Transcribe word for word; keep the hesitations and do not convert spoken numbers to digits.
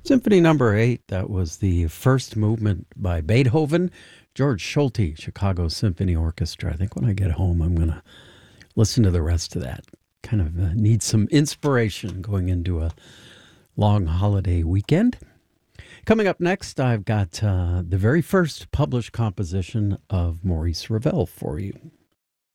Symphony number eight, that was the first movement by Beethoven. George Solti, Chicago Symphony Orchestra. I think when I get home, I'm going to listen to the rest of that. Kind of uh, need some inspiration going into a long holiday weekend. Coming up next, I've got uh, the very first published composition of Maurice Ravel for you.